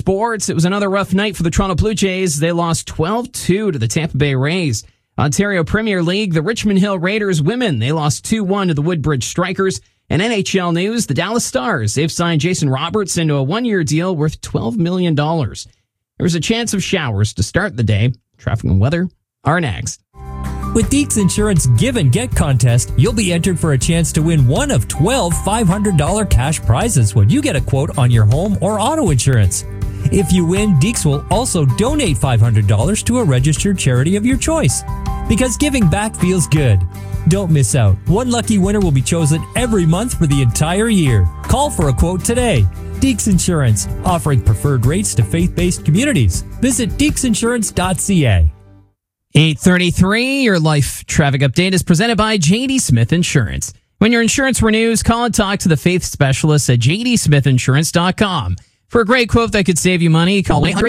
Sports, it was another rough night for the Toronto Blue Jays. They lost 12-2 to the Tampa Bay Rays. Ontario Premier League, the Richmond Hill Raiders women, they lost 2-1 to the Woodbridge Strikers. And NHL news, the Dallas Stars, they've signed Jason Roberts into a one-year deal worth $12 million. There's a chance of showers to start the day. Traffic and weather are next. With Deeks Insurance Give and Get contest, you'll be entered for a chance to win one of 12 $500 cash prizes when you get a quote on your home or auto insurance. If you win, Deeks will also donate $500 to a registered charity of your choice. Because giving back feels good. Don't miss out. One lucky winner will be chosen every month for the entire year. Call for a quote today. Deeks Insurance, offering preferred rates to faith-based communities. Visit deeksinsurance.ca. 8:33, your life traffic update is presented by J.D. Smith Insurance. When your insurance renews, call and talk to the faith specialists at jdsmithinsurance.com. For a great quote that could save you money, call 800